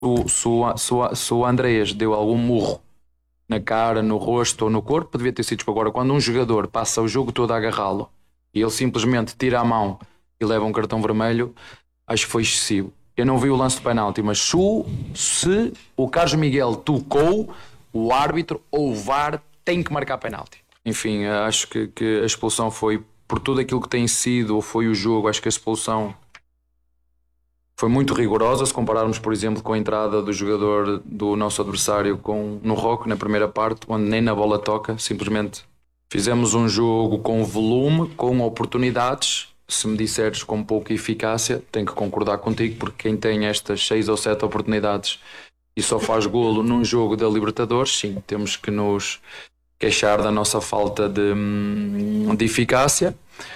Se o Andreas deu algum murro na cara, no rosto ou no corpo, devia ter sido expulso. Agora, quando um jogador passa o jogo todo a agarrá-lo e ele simplesmente tira a mão e leva um cartão vermelho, acho que foi excessivo. Eu não vi o lance do penalti, mas se o Carlos Miguel tocou, o árbitro ou o VAR tem que marcar penalti. Enfim, acho que a expulsão foi, por tudo aquilo que tem sido ou foi o jogo, acho que a expulsão foi muito rigorosa. Se compararmos, por exemplo, com a entrada do jogador do nosso adversário no Roco, na primeira parte, onde nem na bola toca, simplesmente fizemos um jogo com volume, com oportunidades. Se me disseres com pouca eficácia, tenho que concordar contigo, porque quem tem estas 6 ou 7 oportunidades e só faz golo num jogo da Libertadores, sim, temos que nos queixar da nossa falta de eficácia.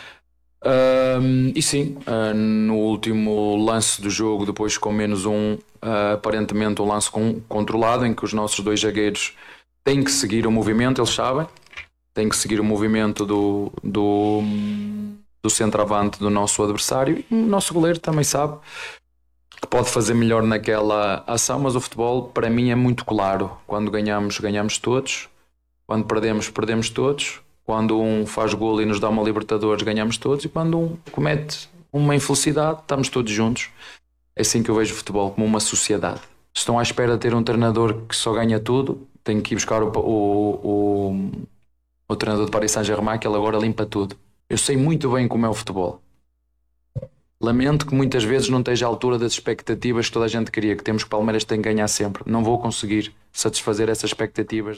E sim, no último lance do jogo, depois com -1, aparentemente um lance controlado, em que os nossos 2 zagueiros têm que seguir o movimento, eles sabem, têm que seguir o movimento do centroavante do nosso adversário, e o nosso goleiro também sabe que pode fazer melhor naquela ação, mas o futebol para mim é muito claro: quando ganhamos, ganhamos todos, quando perdemos, perdemos todos, quando um faz golo e nos dá uma Libertadores, ganhamos todos, e quando um comete uma infelicidade, estamos todos juntos. É assim que eu vejo o futebol, como uma sociedade. Estão à espera de ter um treinador que só ganha tudo, tem que ir buscar o treinador de Paris Saint-Germain, que ele agora limpa tudo. Eu sei muito bem como é o futebol. Lamento que muitas vezes não esteja à altura das expectativas que toda a gente queria, que temos que o Palmeiras tem que ganhar sempre. Não vou conseguir satisfazer essas expectativas.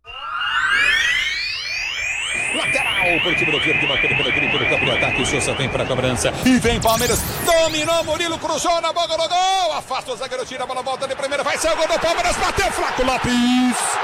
Lateral para o time do Verde, batendo pela direita do campo de ataque. O Sousa vem para a cobrança. E vem Palmeiras. Dominou, Murilo cruzou na boca do gol. Afasta o zagueiro, tira a bola, volta de primeira. Vai ser o gol do Palmeiras. Bateu Flaco Lopes.